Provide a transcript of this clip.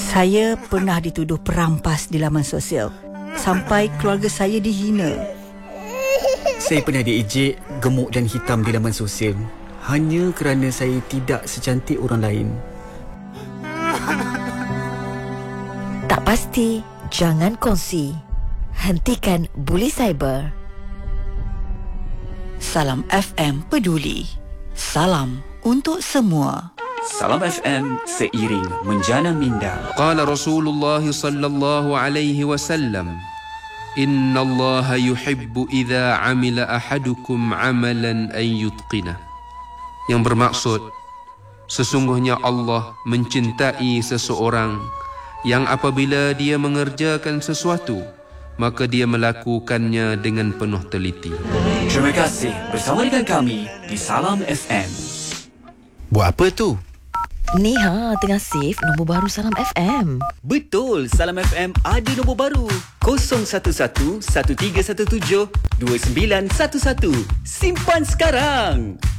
Saya pernah dituduh perampas di laman sosial. Sampai keluarga saya dihina. Saya pernah diejek, gemuk dan hitam di laman sosial hanya kerana saya tidak secantik orang lain. Tak pasti, jangan kongsi. Hentikan buli cyber. Salam FM peduli. Salam untuk semua. Salam FM seiring menjana minda. Qala Rasulullah sallallahu alaihi wasallam, Inna Allah yuhibbu idza amila ahadukum amalan an yutqinah. Yang bermaksud, sesungguhnya Allah mencintai seseorang yang apabila dia mengerjakan sesuatu, maka dia melakukannya dengan penuh teliti. Terima kasih bersama dengan kami di Salam FM. Buat apa tu? Ni tengah save nombor baru Salam FM. Betul, Salam FM ada nombor baru. 011-1317-2911. Simpan sekarang.